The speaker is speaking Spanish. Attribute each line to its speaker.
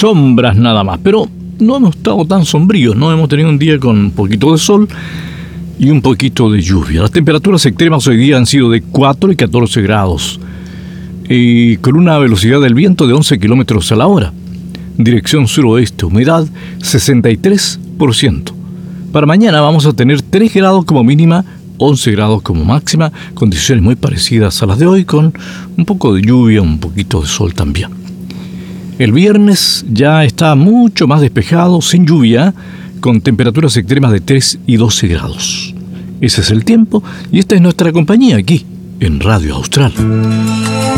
Speaker 1: sombras nada más, pero no hemos estado tan sombríos, ¿no? Hemos tenido un día con un poquito de sol y un poquito de lluvia. Las temperaturas extremas hoy día han sido de 4 y 14 grados, y con una velocidad del viento de 11 kilómetros a la hora. Dirección suroeste, humedad 63%. Para mañana vamos a tener 3 grados como mínima, 11 grados como máxima, condiciones muy parecidas a las de hoy, con un poco de lluvia, un poquito de sol también. El viernes ya está mucho más despejado, sin lluvia, con temperaturas extremas de 3 y 12 grados. Ese es el tiempo y esta es nuestra compañía aquí, en Radio Austral.